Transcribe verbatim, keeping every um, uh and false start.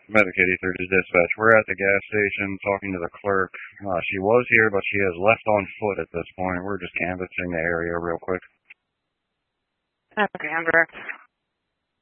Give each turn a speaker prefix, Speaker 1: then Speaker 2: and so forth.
Speaker 1: Medicaid thirty dispatch. We're at the gas station talking to the clerk. Uh, she was here, but she has left on foot at this point. We're just canvassing the area real quick.
Speaker 2: Okay, Amber.